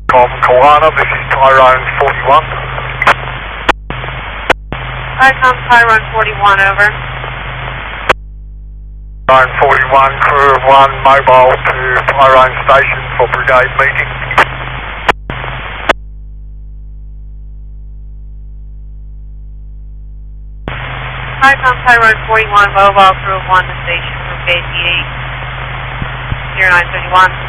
Kalana, this is Tyrone 41. Tyrone 41, over. Tyrone 41, crew of 1, mobile to Tyrone Station for brigade meeting. Tyrone 41, mobile crew of 1 to station for brigade meeting. 0931.